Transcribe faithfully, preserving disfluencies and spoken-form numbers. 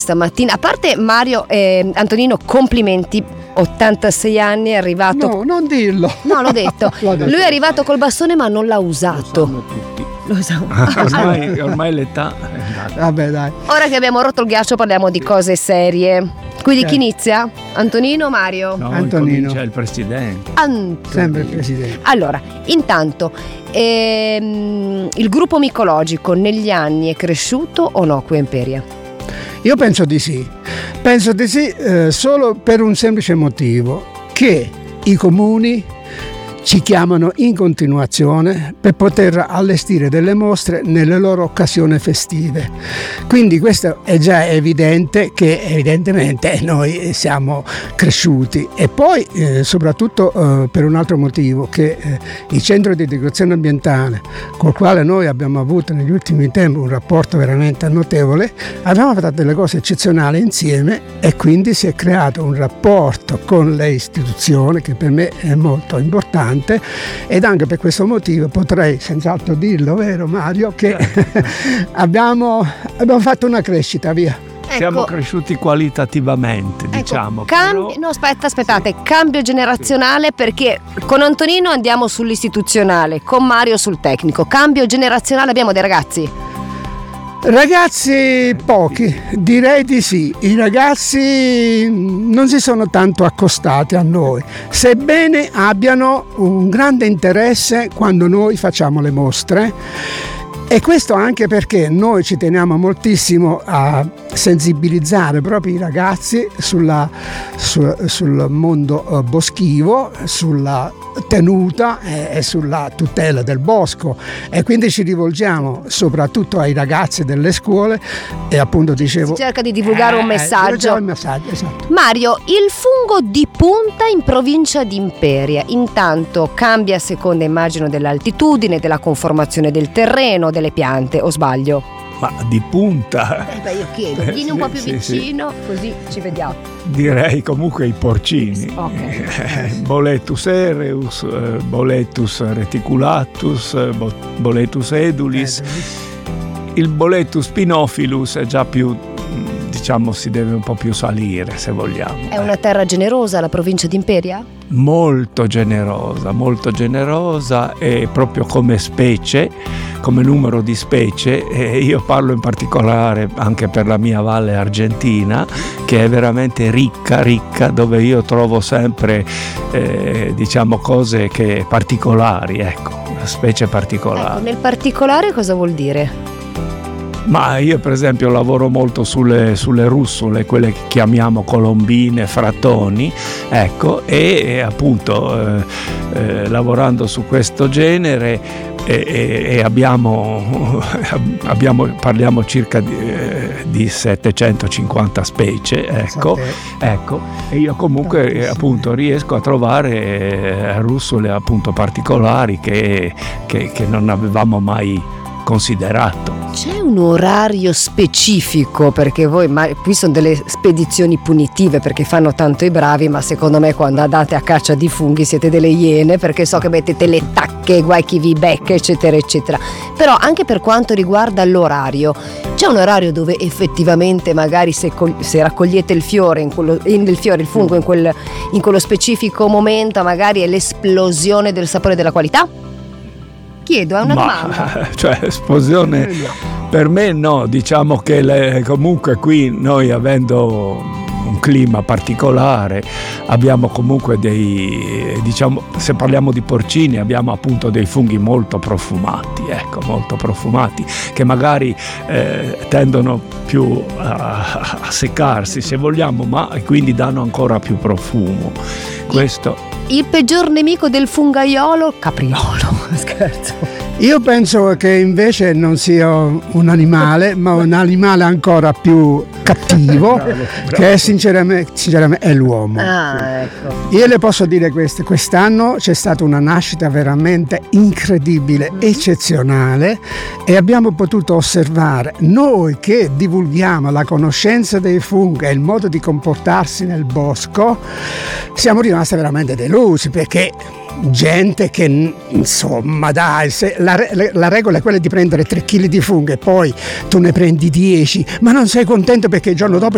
stamattina. A parte Mario e Antonino, complimenti. ottantasei anni, è arrivato. No, non dirlo. No, l'ho detto. L'ho detto. Lui è arrivato col bastone, ma non l'ha usato. Lo so. ormai, ormai l'età è andata. Vabbè, dai. Ora che abbiamo rotto il ghiaccio, parliamo di cose serie. Quindi chi Certo. inizia? Antonino o Mario? No, Antonino. c'è il presidente. Antonino. Sempre il presidente. Allora, intanto, ehm, il gruppo micologico negli anni è cresciuto o no qui a Imperia? Io penso di sì. Penso di sì eh, solo per un semplice motivo, che i comuni ci chiamano in continuazione per poter allestire delle mostre nelle loro occasioni festive. Quindi questo è già evidente che evidentemente noi siamo cresciuti. E poi eh, soprattutto eh, per un altro motivo, che eh, il centro di educazione ambientale, col quale noi abbiamo avuto negli ultimi tempi un rapporto veramente notevole, abbiamo fatto delle cose eccezionali insieme, e quindi si è creato un rapporto con le istituzioni che per me è molto importante. Ed anche per questo motivo potrei senz'altro dirlo, vero Mario, che abbiamo, abbiamo fatto una crescita, via. Siamo cresciuti qualitativamente, diciamo. Ecco, cambi- però... No, aspetta, aspettate, cambio generazionale, perché con Antonino andiamo sull'istituzionale, con Mario sul tecnico. Cambio generazionale, abbiamo dei ragazzi. Ragazzi pochi, direi di sì. I ragazzi non si sono tanto accostati a noi, sebbene abbiano un grande interesse quando noi facciamo le mostre. E questo anche perché noi ci teniamo moltissimo a sensibilizzare proprio i ragazzi sulla, su, sul mondo uh, boschivo, sulla tenuta e, e sulla tutela del bosco, e quindi ci rivolgiamo soprattutto ai ragazzi delle scuole, e appunto dicevo Si cerca di divulgare un eh, messaggio. il messaggio, esatto. Mario, il fungo di punta in provincia di Imperia intanto cambia a seconda, immagino, dell'altitudine, della conformazione del terreno, delle piante, o sbaglio? Ma di punta Eh beh, io chiedo, Eh, vieni un po' più sì, sì, vicino, così ci vediamo. direi comunque i porcini. Ok. Eh, Boletus ereus, eh, Boletus reticulatus, eh, Bo- Boletus edulis. Il Boletus pinophilus è già più, mh, diciamo, si deve un po' più salire, se vogliamo. È una terra generosa la provincia di Imperia? Molto generosa, molto generosa, e proprio come specie, come numero di specie, e io parlo in particolare anche per la mia valle argentina, che è veramente ricca, ricca, dove io trovo sempre eh, diciamo cose che particolari, ecco, specie particolari. Ecco, nel particolare cosa vuol dire? Ma io per esempio lavoro molto sulle, sulle russole, quelle che chiamiamo colombine, frattoni, ecco, e, e appunto eh, eh, lavorando su questo genere e, e, e abbiamo, abbiamo, parliamo circa di, eh, di settecentocinquanta specie, ecco, ecco, e io comunque eh, appunto riesco a trovare eh, russole appunto particolari che, che, che non avevamo mai considerato. C'è un orario specifico? Perché voi, ma qui sono delle spedizioni punitive, perché fanno tanto i bravi, ma secondo me quando andate a caccia di funghi siete delle iene, perché so che mettete le tacche, guai chi vi becca, eccetera eccetera. Però anche per quanto riguarda l'orario, c'è un orario dove effettivamente magari se, col- se raccogliete il fiore, in quello, in, il fiore, il fungo in, quel, in quello specifico momento, magari è l'esplosione del sapore e della qualità? Chiedo, è una Ma, domanda. cioè, esplosione per me no, diciamo che le, comunque qui noi, avendo un clima particolare, abbiamo comunque dei, diciamo, se parliamo di porcini, abbiamo appunto dei funghi molto profumati, ecco, molto profumati, che magari eh, tendono più a, a seccarsi, se vogliamo, ma quindi danno ancora più profumo. Questo. Il peggior nemico del fungaiolo? Capriolo. Scherzo. Io penso che invece non sia un animale, ma un animale ancora più cattivo, Bravo, bravo. che è sinceramente, sinceramente è l'uomo. Ah, ecco. Io le posso dire questo: quest'anno c'è stata una nascita veramente incredibile, eccezionale, e abbiamo potuto osservare, noi che divulghiamo la conoscenza dei funghi e il modo di comportarsi nel bosco, siamo rimasti veramente delusi, perché gente che, insomma, dai, se la, la regola è quella di prendere tre chili di funghi e poi tu ne prendi dieci, ma non sei contento perché il giorno dopo